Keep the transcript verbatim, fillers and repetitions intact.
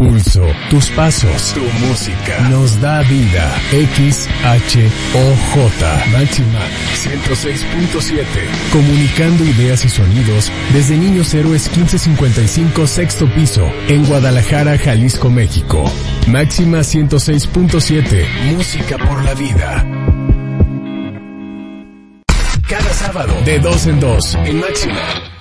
pulso, tus pasos, tu música, nos da vida. X H O J, Máxima ciento seis punto siete, comunicando ideas y sonidos desde Niños Héroes quince cincuenta y cinco, sexto piso, en Guadalajara, Jalisco, México. Máxima ciento seis punto siete, música por la vida. Cada sábado, de dos en dos, en Máxima.